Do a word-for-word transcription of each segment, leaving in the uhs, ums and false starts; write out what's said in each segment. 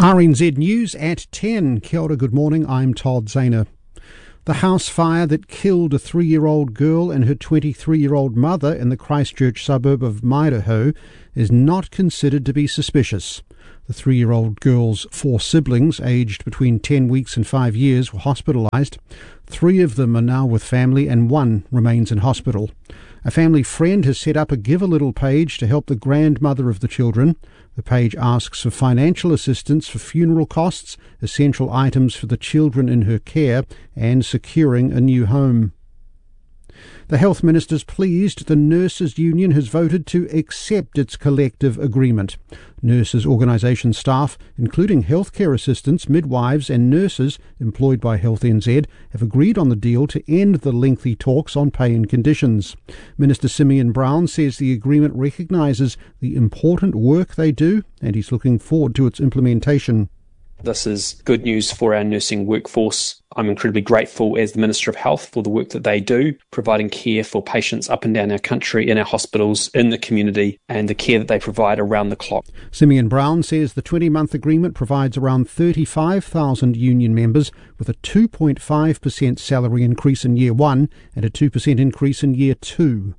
R N Z News at ten. Kia ora, good morning, I'm Todd Zahner. The house fire that killed a three-year-old girl and her twenty-three-year-old mother in the Christchurch suburb of Maireho is not considered to be suspicious. The three-year-old girl's four siblings, aged between ten weeks and five years, were hospitalised. Three of them are now with family and one remains in hospital. A family friend has set up a Give a Little page to help the grandmother of the children. The page asks for financial assistance for funeral costs, essential items for the children in her care, and securing a new home. The Health Minister's pleased the Nurses Union has voted to accept its collective agreement. Nurses organisation staff, including healthcare assistants, midwives and nurses employed by Health N Z, have agreed on the deal to end the lengthy talks on pay and conditions. Minister Simeon Brown says the agreement recognises the important work they do and he's looking forward to its implementation. This is good news for our nursing workforce. I'm incredibly grateful as the Minister of Health for the work that they do, providing care for patients up and down our country, in our hospitals, in the community, and the care that they provide around the clock. Simeon Brown says the twenty-month agreement provides around thirty-five thousand union members with a two point five percent salary increase in year one and a two percent increase in year two.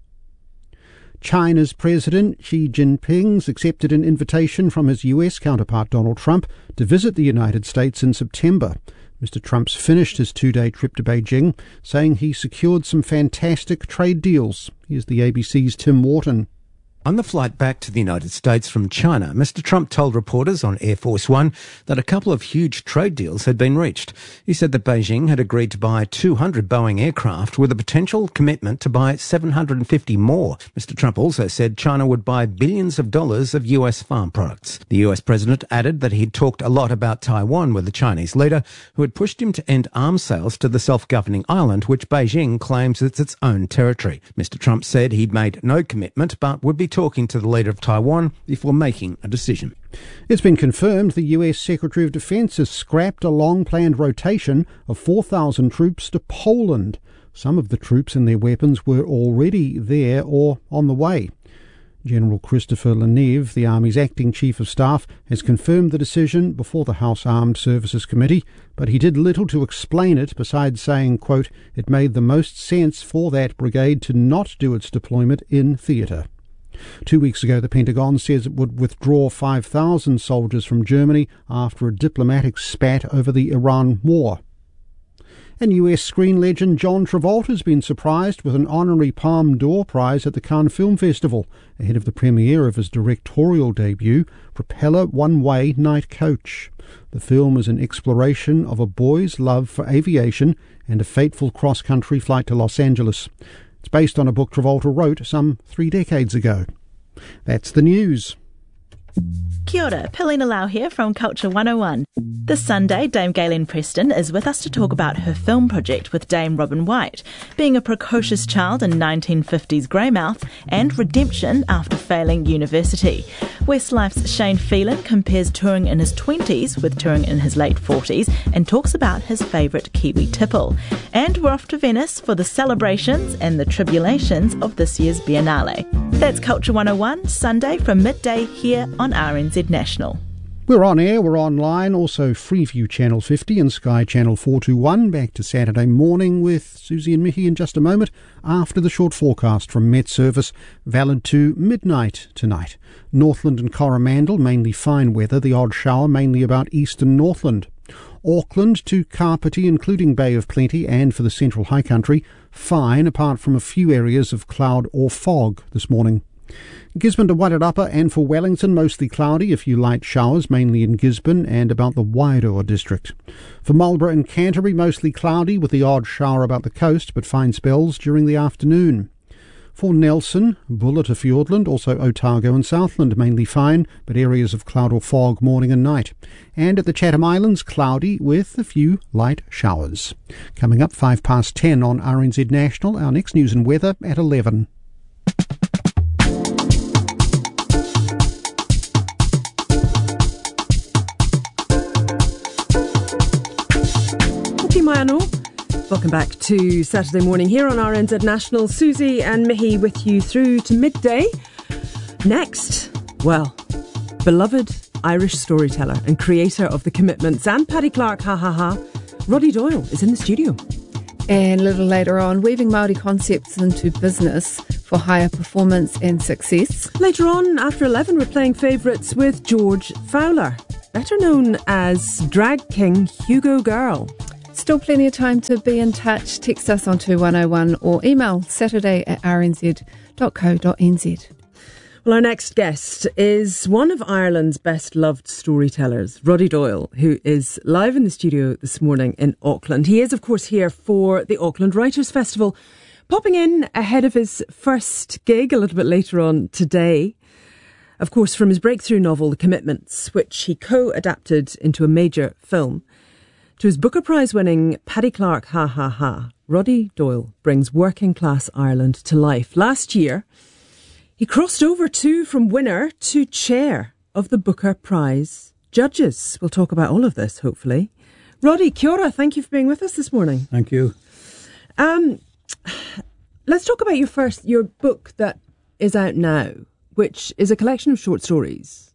China's President Xi Jinping's accepted an invitation from his U S counterpart Donald Trump to visit the United States in September. Mister Trump's finished his two-day trip to Beijing, saying he secured some fantastic trade deals. Here's the A B C's Tim Wharton. On the flight back to the United States from China, Mister Trump told reporters on Air Force One that a couple of huge trade deals had been reached. He said that Beijing had agreed to buy two hundred Boeing aircraft with a potential commitment to buy seven hundred fifty more. Mister Trump also said China would buy billions of dollars of U S farm products. The U S president added that he'd talked a lot about Taiwan with the Chinese leader, who had pushed him to end arms sales to the self-governing island, which Beijing claims is its own territory. Mister Trump said he'd made no commitment but would be talking to the leader of Taiwan before making a decision. It's been confirmed the U S Secretary of Defense has scrapped a long-planned rotation of four thousand troops to Poland. Some of the troops and their weapons were already there or on the way. General Christopher Lenev, the Army's acting Chief of Staff, has confirmed the decision before the House Armed Services Committee, but he did little to explain it besides saying, quote, it made the most sense for that brigade to not do its deployment in theatre. Two weeks ago, the Pentagon says it would withdraw five thousand soldiers from Germany after a diplomatic spat over the Iran war. And U S screen legend John Travolta has been surprised with an honorary Palme d'Or prize at the Cannes Film Festival, ahead of the premiere of his directorial debut, Propeller One-Way Night Coach. The film is an exploration of a boy's love for aviation and a fateful cross-country flight to Los Angeles. It's based on a book Travolta wrote some three decades ago. That's the news. Kia ora, Pilina Lau here from Culture one oh one. This Sunday, Dame Gayleen Preston is with us to talk about her film project with Dame Robin White, being a precocious child in nineteen fifties Greymouth, and redemption after failing university. Westlife's Shane Phelan compares touring in his twenties with touring in his late forties and talks about his favourite Kiwi tipple. And we're off to Venice for the celebrations and the tribulations of this year's Biennale. That's Culture one oh one, Sunday from midday here on R N Z National. We're on air, we're online, also Freeview Channel fifty and Sky Channel four twenty-one. Back to Saturday morning with Susie and Mickey in just a moment after the short forecast from Met Service, valid to midnight tonight. Northland and Coromandel, mainly fine weather, the odd shower mainly about eastern Northland. Auckland to Kapiti, including Bay of Plenty, and for the central high country, fine apart from a few areas of cloud or fog this morning. Gisborne to Wairarapa and for Wellington, mostly cloudy, a few light showers, mainly in Gisborne and about the Wairoa district. For Marlborough and Canterbury, mostly cloudy with the odd shower about the coast, but fine spells during the afternoon. For Nelson, Bulla to Fiordland, also Otago and Southland, mainly fine, but areas of cloud or fog morning and night. And at the Chatham Islands, cloudy with a few light showers. Coming up, five past ten on R N Z National, our next news and weather at eleven. Welcome back to Saturday morning here on R N Z National. Susie and Mihi with you through to midday. Next, well, beloved Irish storyteller and creator of The Commitments and Paddy Clark, ha ha ha. Roddy Doyle is in the studio. And a little later on, weaving Māori concepts into business for higher performance and success. Later on, after eleven, we're playing favourites with George Fowler, better known as Drag King Hugo Girl. Still plenty of time to be in touch. Text us on two one oh one or email saturday at r n z dot co dot n z. Well, our next guest is one of Ireland's best-loved storytellers, Roddy Doyle, who is live in the studio this morning in Auckland. He is, of course, here for the Auckland Writers' Festival, popping in ahead of his first gig a little bit later on today. Of course, from his breakthrough novel, The Commitments, which he co-adapted into a major film, to his Booker Prize-winning Paddy Clark, ha ha ha, Roddy Doyle brings working-class Ireland to life. Last year, he crossed over too from winner to chair of the Booker Prize judges. We'll talk about all of this, hopefully. Roddy, kia ora, thank you for being with us this morning. Thank you. Um, let's talk about your first, your book that is out now, which is a collection of short stories,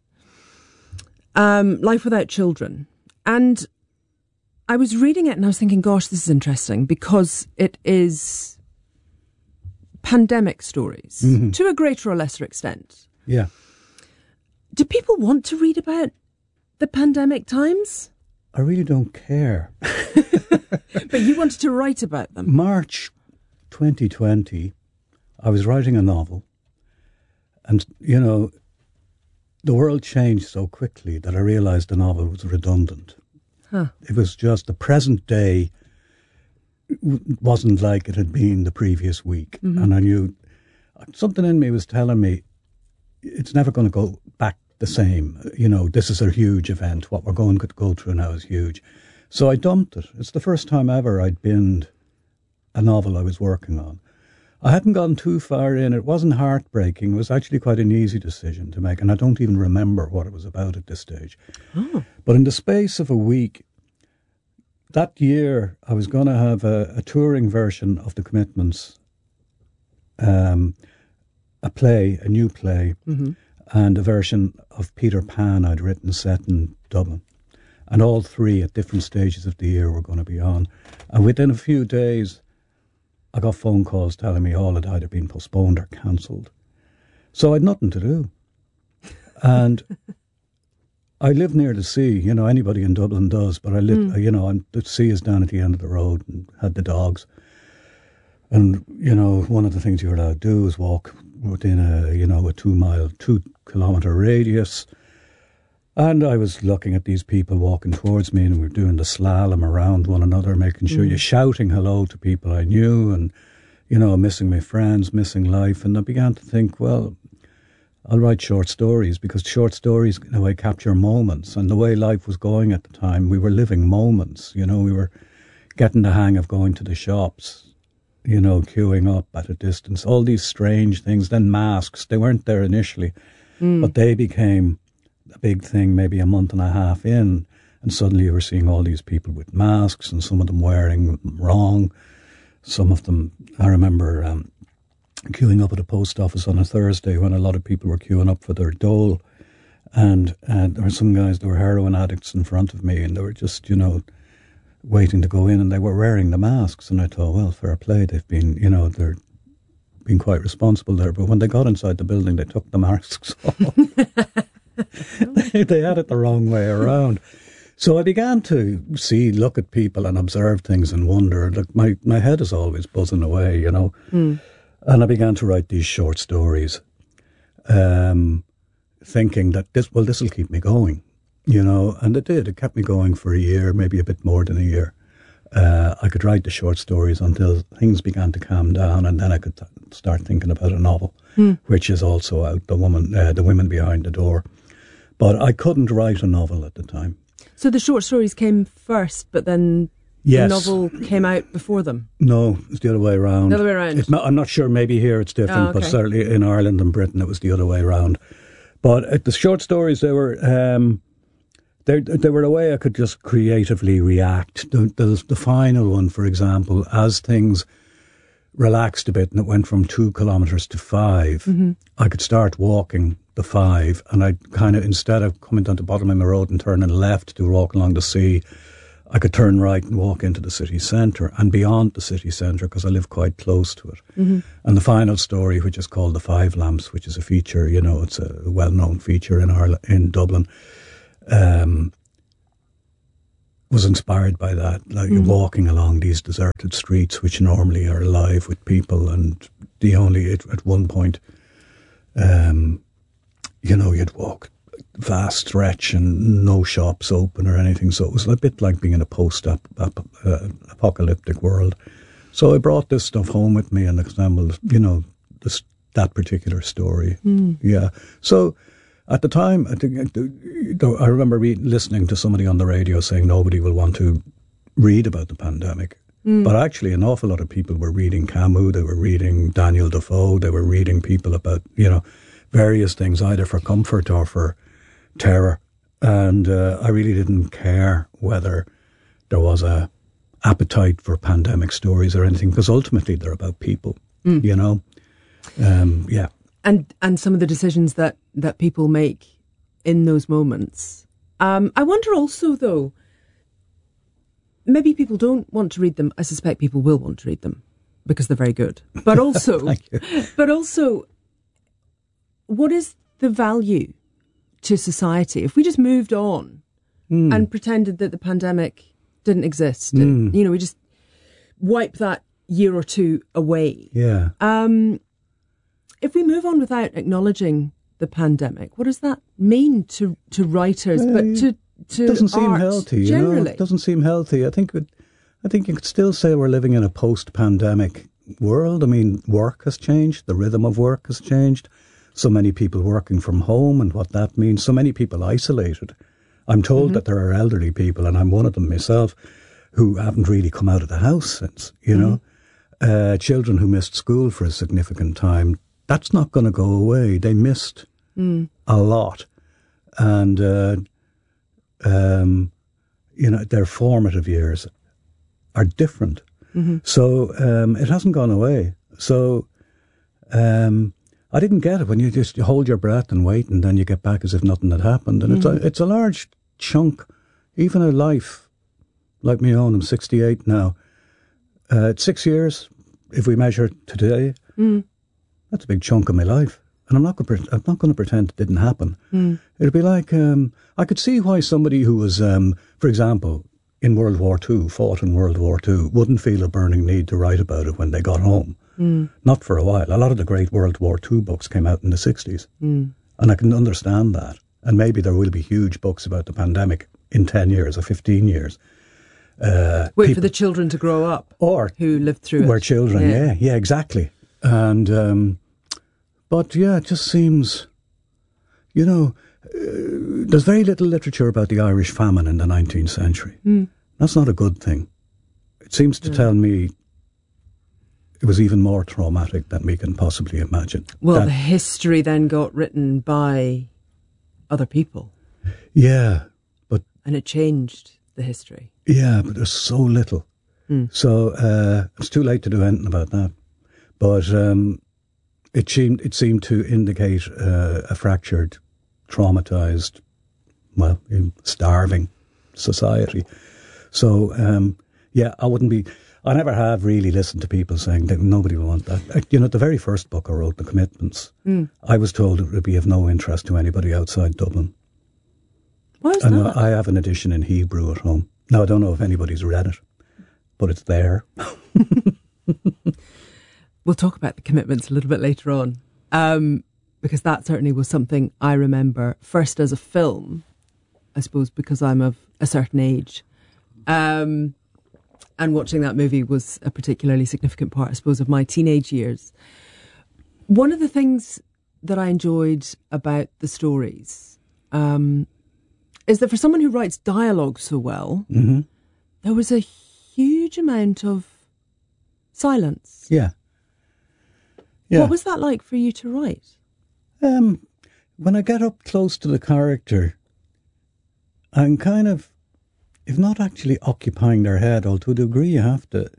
um, Life Without Children. And I was reading it and I was thinking, gosh, this is interesting because it is pandemic stories, mm-hmm. to a greater or lesser extent. Yeah. Do people want to read about the pandemic times? I really don't care. But you wanted to write about them. March twenty twenty, I was writing a novel. And, you know, the world changed so quickly that I realised the novel was redundant. Huh. It was just the present day wasn't like it had been the previous week. Mm-hmm. And I knew something in me was telling me it's never going to go back the same. You know, this is a huge event. What we're going to go through now is huge. So I dumped it. It's the first time ever I'd binned a novel I was working on. I hadn't gone too far in. It wasn't heartbreaking. It was actually quite an easy decision to make. And I don't even remember what it was about at this stage. Oh. But in the space of a week, that year, I was going to have a, a touring version of The Commitments, um, a play, a new play, mm-hmm. and a version of Peter Pan I'd written set in Dublin. And all three at different stages of the year were going to be on. And within a few days, I got phone calls telling me all had either been postponed or cancelled. So I had nothing to do. And I live near the sea, you know, anybody in Dublin does, but I live, mm. you know, I'm, the sea is down at the end of the road and had the dogs. And, you know, one of the things you're allowed to do is walk within a, you know, a two mile, two kilometre radius. And I was looking at these people walking towards me and we were doing the slalom around one another, making sure mm. you're shouting hello to people I knew and, you know, missing my friends, missing life. And I began to think, well, I'll write short stories because short stories, in a way, capture moments. And the way life was going at the time, we were living moments. You know, we were getting the hang of going to the shops, you know, queuing up at a distance, all these strange things. Then masks, they weren't there initially, mm. but they became a big thing maybe a month and a half in. And suddenly you were seeing all these people with masks and some of them wearing them wrong. Some of them, I remember... Um, queuing up at a post office on a Thursday when a lot of people were queuing up for their dole, and and there were some guys that were heroin addicts in front of me and they were just, you know, waiting to go in and they were wearing the masks, and I thought, well, fair play, they've been, you know, they're being quite responsible there. But when they got inside the building, they took the masks off. they, they had it the wrong way around. So I began to see, look at people and observe things and wonder. Like my, my head is always buzzing away, you know. Mm. And I began to write these short stories, um, thinking that this, well, this will keep me going, you know, and it did. It kept me going for a year, maybe a bit more than a year. Uh, I could write the short stories until things began to calm down, and then I could th- start thinking about a novel, mm. which is also out, The Woman, uh, The Women Behind the Door. But I couldn't write a novel at the time. So the short stories came first, but then... Yes. The novel came out before them? No, it's the other way around. The other way around? It, I'm not sure, maybe here it's different, oh, okay. but certainly in Ireland and Britain it was the other way around. But uh, the short stories, they were um, they, they were a way I could just creatively react. The, the, the final one, for example, as things relaxed a bit and it went from two kilometres to five, mm-hmm. I could start walking the five, and I kind of, instead of coming down to Bottomley Road and turning left to walk along the sea, I could turn right and walk into the city centre and beyond the city centre because I live quite close to it. Mm-hmm. And the final story, which is called The Five Lamps, which is a feature, you know, it's a well-known feature in Ireland, in Dublin, um, was inspired by that. Like mm-hmm. walking along these deserted streets, which normally are alive with people, and the only, at, at one point, um, you know, you'd walk vast stretch and no shops open or anything. So it was a bit like being in a post-apocalyptic world. So I brought this stuff home with me and assembled, you know, this, that particular story. Mm. Yeah. So at the time, I think I remember re- listening to somebody on the radio saying nobody will want to read about the pandemic. Mm. But actually an awful lot of people were reading Camus, they were reading Daniel Defoe, they were reading people about, you know, various things, either for comfort or for terror. And uh, I really didn't care whether there was a appetite for pandemic stories or anything, because ultimately they're about people, mm. you know. Um, yeah. And and some of the decisions that, that people make in those moments. Um, I wonder also, though, maybe people don't want to read them. I suspect people will want to read them because they're very good. But also, Thank you. But also, what is the value to society if we just moved on mm. and pretended that the pandemic didn't exist? Mm. And, you know, we just wipe that year or two away. Yeah. Um, if we move on without acknowledging the pandemic, what does that mean to to writers, uh, but to to it doesn't seem art healthy, you generally? know? It doesn't seem healthy. I think it, I think you could still say we're living in a post-pandemic world. I mean, work has changed. The rhythm of work has changed. So many people working from home and what that means. So many people isolated. I'm told mm-hmm. that there are elderly people, and I'm one of them myself, who haven't really come out of the house since, you mm-hmm. know. Uh, children who missed school for a significant time. That's not going to go away. They missed mm. a lot. And, uh, um, you know, their formative years are different. Mm-hmm. So um, it hasn't gone away. So um, I didn't get it when you just hold your breath and wait and then you get back as if nothing had happened. And mm-hmm. it's, a, it's a large chunk, even a life like my own. I'm sixty-eight now. Uh, it's six years, if we measure today. Mm. That's a big chunk of my life, and I'm not going to. I'm not going to pretend it didn't happen. Mm. It'd be like um, I could see why somebody who was, um, for example, in World War Two, fought in World War Two, wouldn't feel a burning need to write about it when they got home. Mm. Not for a while. A lot of the great World War Two books came out in the sixties, mm. and I can understand that. And maybe there will be huge books about the pandemic in ten years or fifteen years. Uh, Wait people, for the children to grow up, or who lived through were it. children. Yeah, yeah, yeah exactly. And um, but yeah, it just seems, you know, uh, there's very little literature about the Irish famine in the nineteenth century. Mm. That's not a good thing. It seems to mm. tell me it was even more traumatic than we can possibly imagine. Well, that, the history then got written by other people. Yeah, but and it changed the history. Yeah, but there's so little. Mm. So uh, it's too late to do anything about that. But um, it seemed it seemed to indicate uh, a fractured, traumatised, well, starving society. So um, yeah, I wouldn't be. I never have really listened to people saying that nobody will want that. You know, the very first book I wrote, The Commitments, mm. I was told it would be of no interest to anybody outside Dublin. Why is and that? I have an edition in Hebrew at home. Now I don't know if anybody's read it, but it's there. We'll talk about The Commitments a little bit later on, um, because that certainly was something I remember first as a film, I suppose, because I'm of a certain age. Um, and watching that movie was a particularly significant part, I suppose, of my teenage years. One of the things that I enjoyed about the stories um, is that for someone who writes dialogue so well, mm-hmm. there was a huge amount of silence. Yeah. Yeah. What was that like for you to write? Um, when I get up close to the character, I'm kind of, if not actually occupying their head, although to a degree you have to,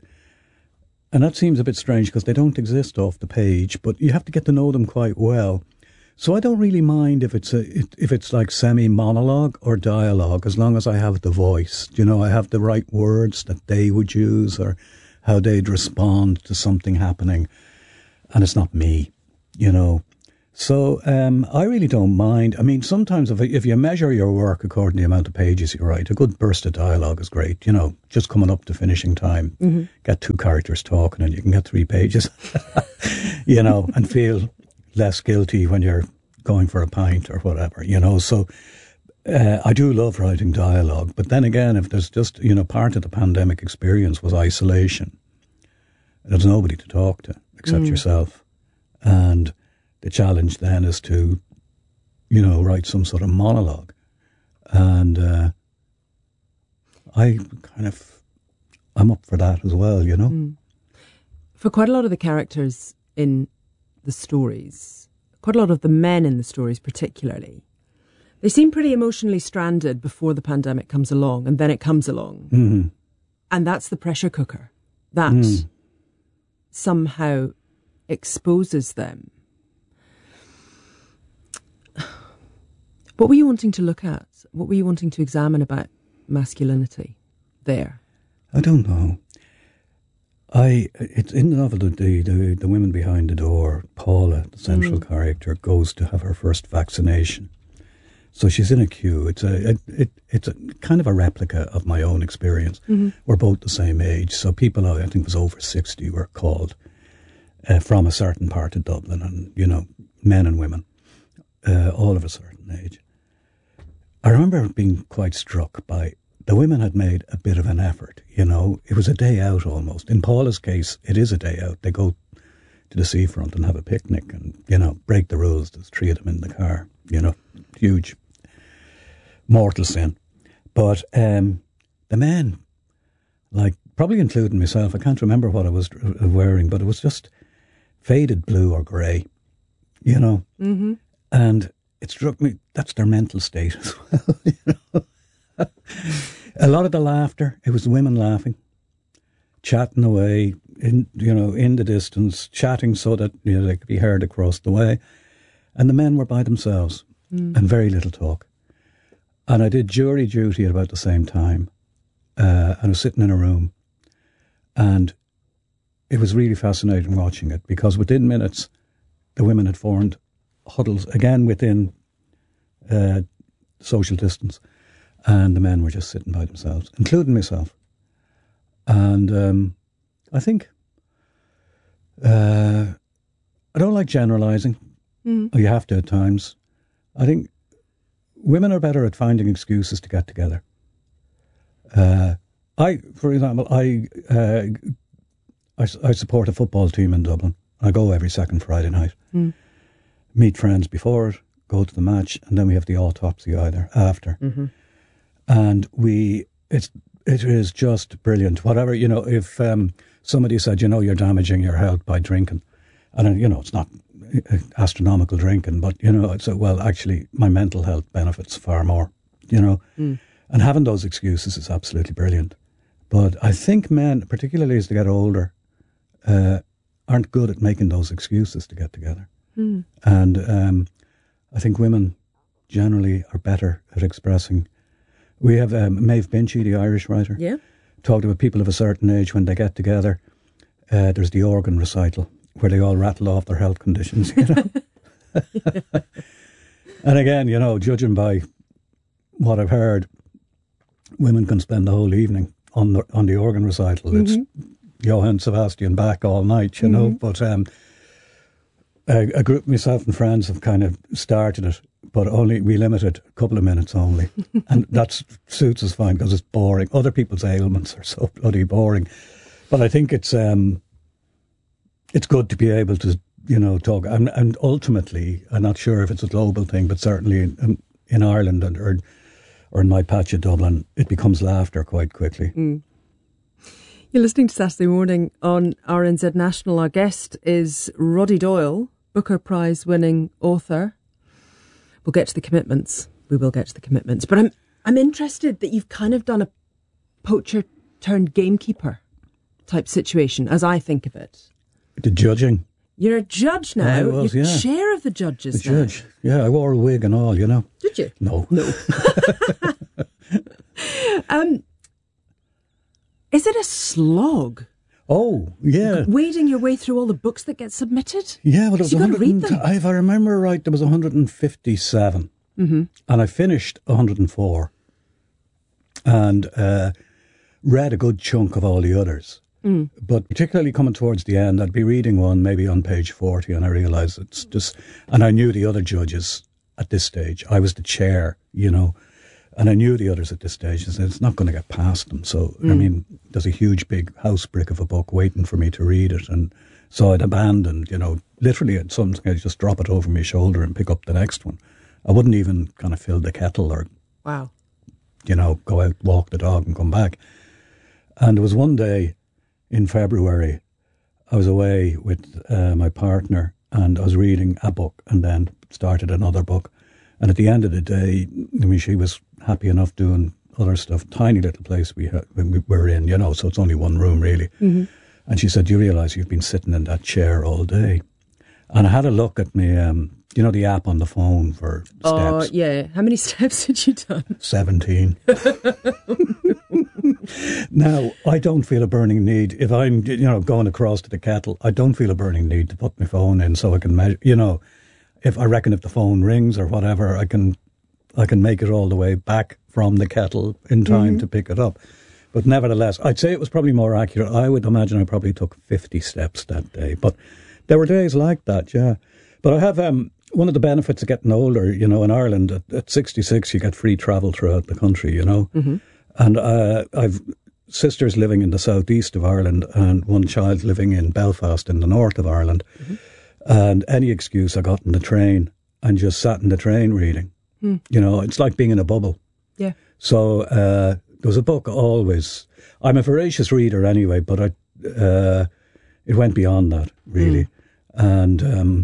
and that seems a bit strange because they don't exist off the page, but you have to get to know them quite well. So I don't really mind if it's a if it's like semi-monologue or dialogue, as long as I have the voice. You know, I have the right words that they would use or how they'd respond to something happening, and it's not me, you know. So um, I really don't mind. I mean, sometimes if if you measure your work according to the amount of pages you write, a good burst of dialogue is great. You know, just coming up to finishing time, mm-hmm. get two characters talking, and you can get three pages. You know, and feel less guilty when you're going for a pint or whatever, you know. So uh, I do love writing dialogue. But then again, if there's just, you know, part of the pandemic experience was isolation. There's nobody to talk to except mm. yourself. And the challenge then is to, you know, write some sort of monologue. And uh, I kind of, I'm up for that as well, you know. Mm. For quite a lot of the characters in the stories, quite a lot of the men in the stories particularly, they seem pretty emotionally stranded before the pandemic comes along, and then it comes along. Mm-hmm. And that's the pressure cooker that mm. somehow exposes them. What were you wanting to look at? What were you wanting to examine about masculinity there? I don't know. I it's in the novel the the, the, the women behind the door. Paula, the central mm. character, goes to have her first vaccination. So she's in a queue. It's a it, it it's a kind of a replica of my own experience. Mm-hmm. We're both the same age. So people, I think, was over sixty were called uh, from a certain part of Dublin, and you know, men and women, uh, all of a certain age. I remember being quite struck by. The women had made a bit of an effort, you know. It was a day out almost. In Paula's case, it is a day out. They go to the seafront and have a picnic and, you know, break the rules. There's three of them in the car, you know. Huge mortal sin. But um, the men, like, probably including myself, I can't remember what I was wearing, but it was just faded blue or grey, you know. Mm-hmm. And it struck me, that's their mental state as well, you know. A lot of the laughter, it was the women laughing, chatting away, in you know, in the distance, chatting so that you know they could be heard across the way, and the men were by themselves, mm. and very little talk. And I did jury duty at about the same time, uh, and I was sitting in a room, and it was really fascinating watching it because within minutes, the women had formed huddles again within uh, social distance. And the men were just sitting by themselves, including myself. And um, I think uh, I don't like generalising. Mm. You have to at times. I think women are better at finding excuses to get together. Uh, I, for example, I, uh, I I support a football team in Dublin. I go every second Friday night. Mm. Meet friends before it, go to the match, and then we have the autopsy either after. Mm-hmm. And we, it's, it is just brilliant. Whatever, you know, if um, somebody said, you know, you're damaging your health by drinking, and, you know, it's not astronomical drinking, but, you know, it's, a, well, actually, my mental health benefits far more, you know. Mm. And having those excuses is absolutely brilliant. But I think men, particularly as they get older, uh, aren't good at making those excuses to get together. Mm. And um, I think women generally are better at expressing. We have um, Maeve Binchy, the Irish writer, yeah. talked about people of a certain age when they get together. Uh, there's the organ recital where they all rattle off their health conditions, you know. Yeah. And again, you know, judging by what I've heard, women can spend the whole evening on the on the organ recital. Mm-hmm. It's Johann Sebastian Bach all night, you mm-hmm. know. But um, a, a group, myself and friends, have kind of started it. But only we limited a couple of minutes only, and that suits us fine because it's boring. Other people's ailments are so bloody boring, but I think it's um, it's good to be able to you know talk. And, and ultimately, I'm not sure if it's a global thing, but certainly in, in Ireland and or, or in my patch of Dublin, it becomes laughter quite quickly. Mm. You're listening to Saturday Morning on R N Z National. Our guest is Roddy Doyle, Booker Prize winning author. We'll get to the commitments. We will get to the commitments. But I'm I'm interested that you've kind of done a poacher turned gamekeeper type situation, as I think of it. The judging. You're a judge now. I was, You're yeah. chair of the judges The now. judge. Yeah, I wore a wig and all, you know. Did you? No. No. um, is it a slog? Oh, yeah. Wading your way through all the books that get submitted? Yeah, well, it was you one got to read hundred. them. If I remember right, there was one hundred fifty-seven. Mm-hmm. And I finished one hundred four. And uh, read a good chunk of all the others. Mm. But particularly coming towards the end, I'd be reading one maybe on page forty, and I realised it's just... And I knew the other judges at this stage. I was the chair, you know, and I knew the others at this stage. I said, it's not going to get past them. So, mm. I mean, there's a huge big house brick of a book waiting for me to read it. And so I'd abandoned, you know, literally at some I'd just drop it over my shoulder and pick up the next one. I wouldn't even kind of fill the kettle or... Wow. You know, go out, walk the dog and come back. And there was one day in February, I was away with uh, my partner and I was reading a book and then started another book. And at the end of the day, I mean, she was happy enough doing other stuff. Tiny little place we, ha- we were in, you know, so it's only one room really. Mm-hmm. And she said, do you realise you've been sitting in that chair all day? And I had a look at me, um, you know, the app on the phone for steps. Oh, yeah. How many steps had you done? seventeen. Now, I don't feel a burning need. If I'm, you know, going across to the kettle, I don't feel a burning need to put my phone in so I can measure, you know, if I reckon if the phone rings or whatever, I can I can make it all the way back from the kettle in time mm-hmm. to pick it up. But nevertheless, I'd say it was probably more accurate. I would imagine I probably took fifty steps that day. But there were days like that, yeah. But I have um, one of the benefits of getting older, you know, in Ireland, at, at sixty-six, you get free travel throughout the country, you know. Mm-hmm. And uh, I've sisters living in the southeast of Ireland and one child living in Belfast in the north of Ireland. Mm-hmm. And any excuse I got in the train and just sat in the train reading. Mm. You know, it's like being in a bubble. Yeah. So uh, there was a book always. I'm a voracious reader anyway, but I uh, it went beyond that, really. Mm. And um,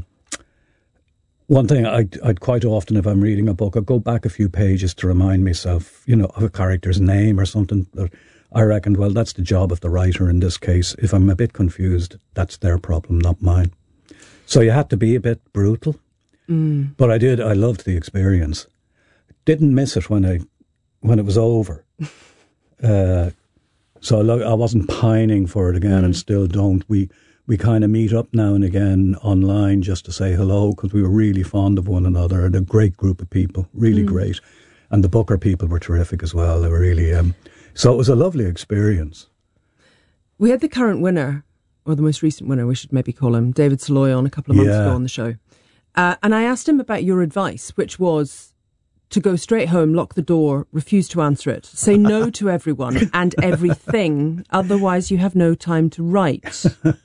one thing I'd, I'd quite often, if I'm reading a book, I'd go back a few pages to remind myself, you know, of a character's name or something. That I reckoned, well, that's the job of the writer in this case. If I'm a bit confused, that's their problem, not mine. So you had to be a bit brutal. Mm. But I did, I loved the experience. Didn't miss it when I when it was over. uh, so I, lo- I wasn't pining for it again mm. and still don't. We we kind of meet up now and again online just to say hello because we were really fond of one another and a great group of people, really mm. great. And the Booker people were terrific as well. They were really... Um, so it was a lovely experience. We had the current winner, or the most recent winner, we should maybe call him, David Soloy, on a couple of months yeah. ago on the show. Uh, and I asked him about your advice, which was to go straight home, lock the door, refuse to answer it, say no to everyone and everything, otherwise you have no time to write.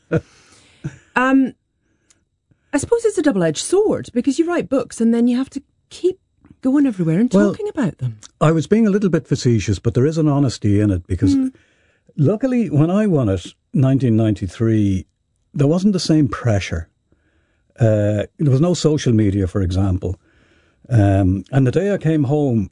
Um, I suppose it's a double-edged sword, because you write books and then you have to keep going everywhere and well, talking about them. I was being a little bit facetious, but there is an honesty in it, because mm. luckily when I won it, nineteen ninety-three, there wasn't the same pressure. Uh, there was no social media, for example. Um, and the day I came home,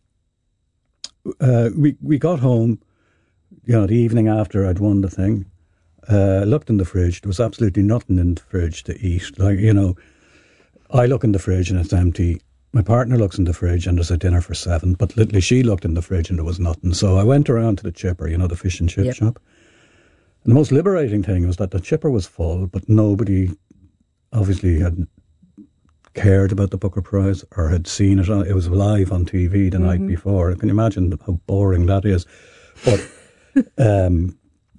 uh, we, we got home, you know, the evening after I'd won the thing, uh, looked in the fridge. There was absolutely nothing in the fridge to eat. Like, you know, I look in the fridge and it's empty. My partner looks in the fridge and there's a dinner for seven. But literally she looked in the fridge and there was nothing. So I went around to the chipper, you know, the fish and chip yep. shop. And the most liberating thing was that the chipper was full, but nobody obviously had cared about the Booker Prize or had seen it. On, it was live on T V the mm-hmm. night before. Can you imagine how boring that is? But um,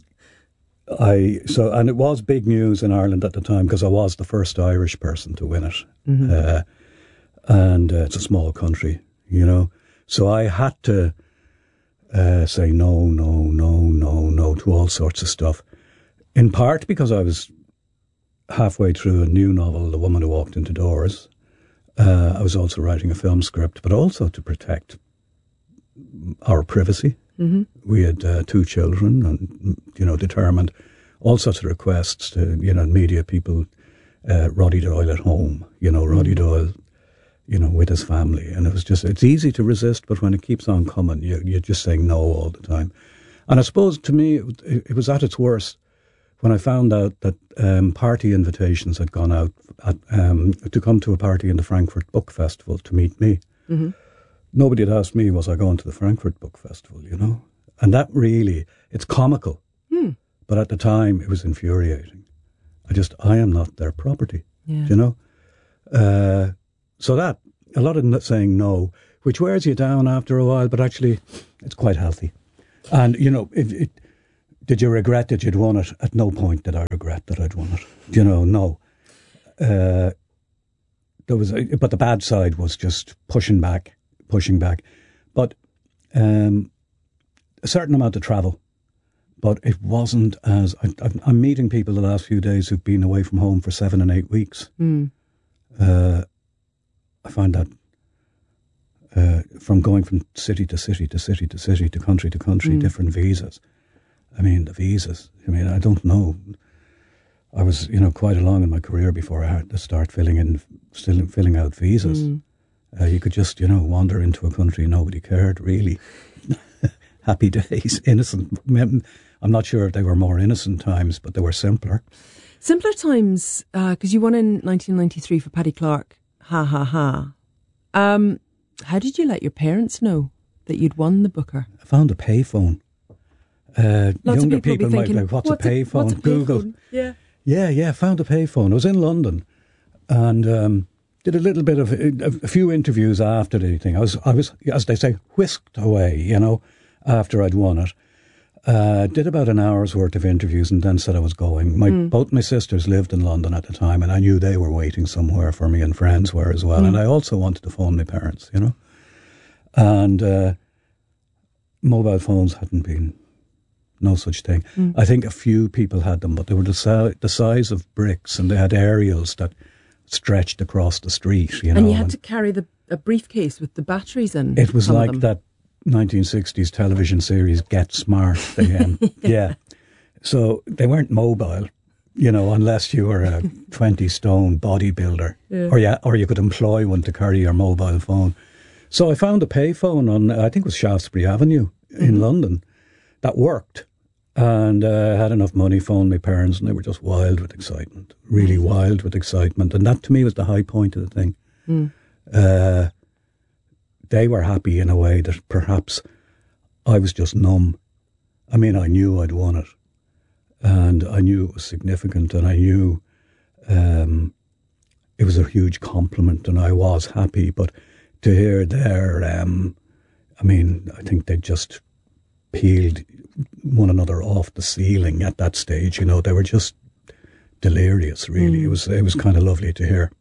I so and it was big news in Ireland at the time because I was the first Irish person to win it, mm-hmm. uh, and uh, it's a small country, you know. So I had to uh, say no, no, no, no, no to all sorts of stuff. In part because I was halfway through a new novel, The Woman Who Walked Into Doors. Uh, I was also writing a film script, but also to protect our privacy. Mm-hmm. We had uh, two children and, you know, determined all sorts of requests to, you know, media people, uh, Roddy Doyle at home, you know, Roddy mm-hmm. Doyle, you know, with his family. And it was just, it's easy to resist, but when it keeps on coming, you, you're just saying no all the time. And I suppose to me, it, it was at its worst when I found out that um, party invitations had gone out at, um, to come to a party in the Frankfurt Book Festival to meet me, mm-hmm. nobody had asked me, was I going to the Frankfurt Book Festival, you know? And that really, it's comical. Mm. But at the time, it was infuriating. I just, I am not their property, yeah. you know? Uh, so that, a lot of saying no, which wears you down after a while, but actually, it's quite healthy. And, you know, it, it, did you regret that you'd won it? At no point did I regret that I'd won it. You know, no. Uh, there was, a, but the bad side was just pushing back, pushing back. But um, a certain amount of travel. But it wasn't as... I, I'm meeting people the last few days who've been away from home for seven and eight weeks. Mm. Uh, I find that uh, from going from city to city to city to city to country to country, mm. different visas. I mean, the visas. I mean, I don't know. I was, you know, quite along in my career before I had to start filling in, still filling out visas. Mm. Uh, you could just, you know, wander into a country and nobody cared, really. Happy days, innocent. I'm not sure if they were more innocent times, but they were simpler. Simpler times, because uh, you won in nineteen ninety-three for Paddy Clark. Ha, ha, ha. Um, how did you let your parents know that you'd won the Booker? I found a payphone. Uh, younger people, people might be like, what's, what's a payphone? Google. Pay yeah. Yeah, yeah, found a payphone. I was in London and um, did a little bit of, a, a few interviews after the thing. I was, I was, as they say, whisked away, you know, after I'd won it. Uh, did about an hour's worth of interviews and then said I was going. My mm. Both my sisters lived in London at the time and I knew they were waiting somewhere for me and friends were as well. Mm. And I also wanted to phone my parents, you know. And uh, mobile phones hadn't been, no such thing. Mm. I think a few people had them, but they were the, si- the size of bricks and they had aerials that stretched across the street, you know. And you had and to carry the, a briefcase with the batteries in. It was like that nineteen sixties television series Get Smart. They, um, yeah. So they weren't mobile, you know, unless you were a twenty stone bodybuilder yeah. or yeah, or you could employ one to carry your mobile phone. So I found a payphone on, I think it was Shaftesbury Avenue in mm-hmm. London that worked and uh, had enough money, phoned my parents and they were just wild with excitement, really mm-hmm. wild with excitement. And that to me was the high point of the thing. Mm. Uh, They were happy in a way that perhaps I was just numb. I mean, I knew I'd won it. And I knew it was significant. And I knew um, it was a huge compliment. And I was happy. But to hear their, um, I mean, I think they just peeled one another off the ceiling at that stage. You know, they were just delirious, really. Mm. It was, it was kind of lovely to hear.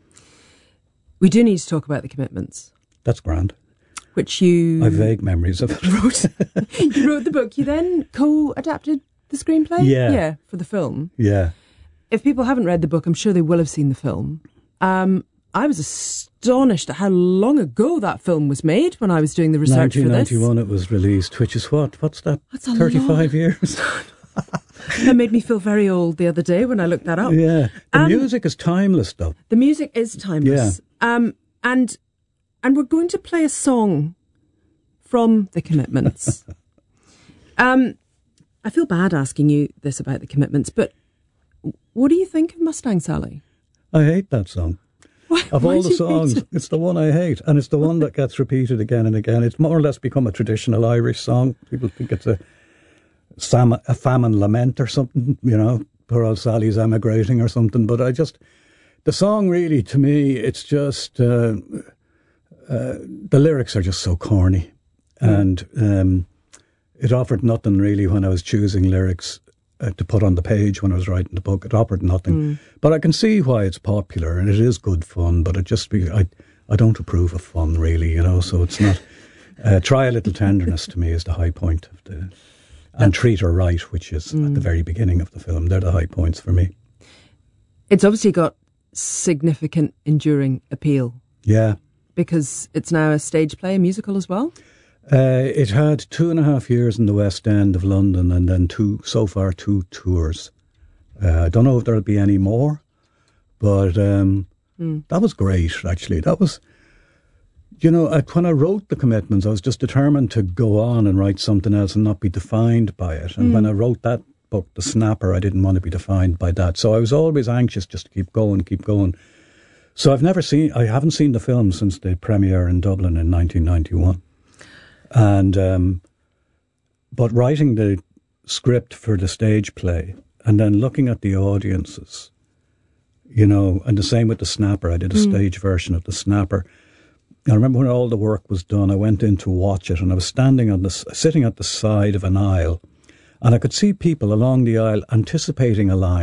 We do need to talk about the commitments. That's grand. Which you... I have vague memories of it. Wrote, you wrote the book. You then co-adapted the screenplay? Yeah. Yeah, for the film. Yeah. If people haven't read the book, I'm sure they will have seen the film. Um, I was astonished at how long ago that film was made when I was doing the research for this. nineteen ninety-one it was released, which is what? What's that? That's a thirty-five long... years? That made me feel very old the other day when I looked that up. Yeah. The um, music is timeless, though. The music is timeless. Yeah. Um, and... And we're going to play a song from The Commitments. um, I feel bad asking you this about The Commitments, but what do you think of Mustang Sally? I hate that song. Why, of why all the songs, it? It's the one I hate. And it's the one that gets repeated again and again. It's more or less become a traditional Irish song. People think it's a, sam- a famine lament or something, you know, poor old Sally's emigrating or something. But I just, the song really, to me, it's just... Uh, Uh, the lyrics are just so corny mm. and um, it offered nothing really when I was choosing lyrics uh, to put on the page when I was writing the book. It offered nothing. Mm. But I can see why it's popular and it is good fun, but it just be, I, I don't approve of fun really, you know, so it's not... Uh, Try a Little Tenderness to me is the high point of the... And Treat Her Right, which is mm. at the very beginning of the film. They're the high points for me. It's obviously got significant enduring appeal. Yeah. Because it's now a stage play, a musical as well? Uh, it had two and a half years in the West End of London and then two, so far, two tours. Uh, I don't know if there'll be any more, but um, mm. that was great, actually. That was, you know, I, when I wrote The Commitments, I was just determined to go on and write something else and not be defined by it. And mm. when I wrote that book, The Snapper, I didn't want to be defined by that. So I was always anxious just to keep going, keep going. So I've never seen, I haven't seen the film since the premiere in Dublin in nineteen ninety-one. And, um, but writing the script for the stage play and then looking at the audiences, you know, and the same with The Snapper. I did a mm. stage version of The Snapper. I remember when all the work was done, I went in to watch it, and I was standing on the, sitting at the side of an aisle, and I could see people along the aisle anticipating a line.